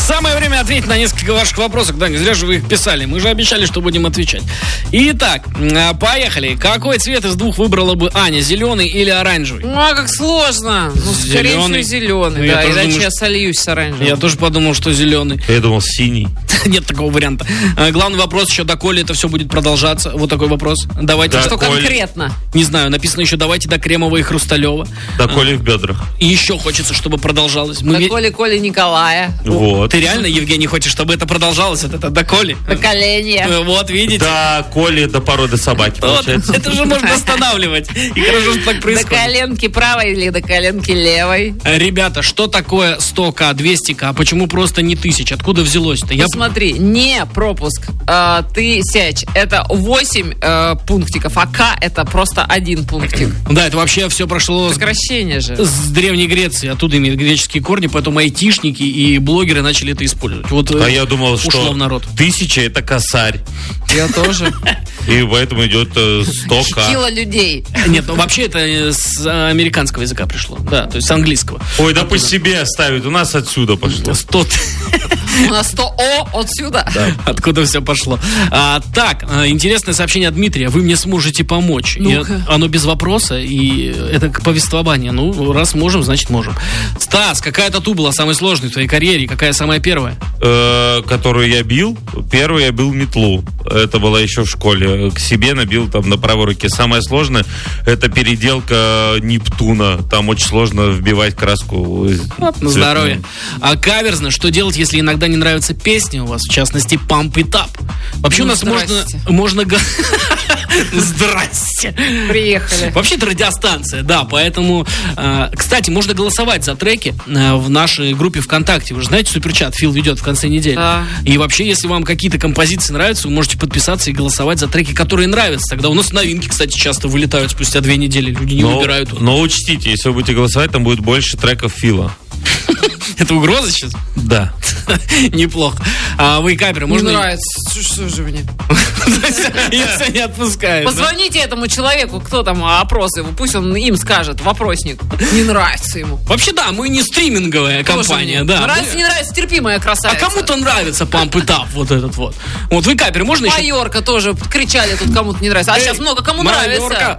Самое время ответить на несколько ваших вопросов. Да, не зря же вы их писали. Мы же обещали, что будем отвечать. Итак, поехали. Какой цвет из двух выбрала бы Аня? Зеленый или оранжевый? Ну, а как сложно. Ну, скорее всего, зеленый. Да, иначе я сольюсь с оранжевым. Я тоже подумал, что зеленый. Я думал, синий. Нет такого варианта. Главный вопрос еще, доколе это все будет продолжаться. Вот такой вопрос. Давайте. Что конкретно? Не знаю, написано еще давайте до Кремова и Хрусталева. Доколе в бедрах. И еще хочется, чтобы продолжалось. Доколе Коли Николая. Вот. Ты реально, Евгений, хочешь, чтобы это продолжалось? Это доколе? Поколение. Вот, видите? До коли, до породы собаки, получается. Это же можно останавливать. И хорошо, что так происходит. До коленки правой или до коленки левой. Ребята, что такое 100к, 200к? Почему просто не 1000? Откуда взялось-то? Смотри, не пропуск. Ты сядь. Это 8 пунктиков, а К это просто 1 пунктик. Да, это вообще все прошло сокращение же. С Древней Греции. Оттуда имеют греческие корни, поэтому айтишники и блогеры начали это использовать. Вот я думал, что в народ. 1000 это косарь. Я тоже. И поэтому идет 100к. Чтило людей. Нет, ну вообще это с американского языка пришло. Да, то есть с английского. Ой, да пусть себе оставят. У нас отсюда пошло. 100. У нас 100О отсюда. Да. Откуда все пошло. Так, интересное сообщение от Дмитрия. Вы мне сможете помочь. Оно без вопроса, и это повествование. Ну, раз можем, значит можем. Стас, какая тату была самой сложной в твоей карьере? Какая самая первая? Которую я бил. Первую я бил метлу. Это было еще в школе. К себе набил там на правой руке. Самое сложное — это переделка Нептуна. Там очень сложно вбивать краску. На здоровье. А каверзно, что делать, если иногда не нравятся песни у вас, в частности, Pump It Up? Вообще у нас можно... Здрасте. Приехали. Вообще это радиостанция, да, поэтому... Кстати, можно голосовать за треки в нашей группе ВКонтакте. Вы же знаете, суперчат Фил ведет в конце недели. Да. И вообще, если вам какие-то композиции нравятся, вы можете подписаться и голосовать за треки, которые нравятся. Тогда у нас новинки, кстати, часто вылетают спустя 2 недели. Люди не выбирают. Но учтите, если вы будете голосовать, там будет больше треков Фила. Это угроза сейчас? Да. Неплохо. А вы, каперы, можно... Не нравится. Что же мне? Я все не отпускаю. Позвоните этому человеку, кто там опрос его, пусть он им скажет, вопросник. Не нравится ему. Вообще, да, мы не стриминговая компания, да. Нравится, не нравится, терпимая красавица. А кому-то нравится Pump It Up, вот этот вот. Вот вы, каперы, можно еще... Майорка тоже кричали, тут кому-то не нравится. А сейчас много кому нравится.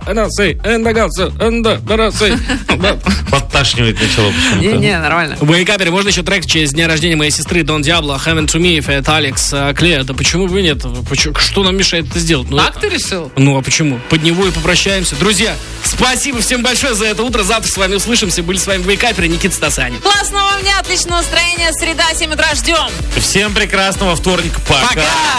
Подташнивает начало почему-то. Не, нормально. Вы, каперы, можно еще трек в честь дня рождения моей сестры Дон Диабло, Heaven to Me, Фэт Алекс, Клея. Да почему бы нет? Что нам мешает это сделать? Так ты решил? Ну, а почему? Под него и попрощаемся. Друзья, спасибо всем большое за это утро. Завтра с вами услышимся. Были с вами Вейкаперы, Никита Стасани. Классного дня, отличного настроения. Среда, 7 утра ждем. Всем прекрасного вторника. Пока.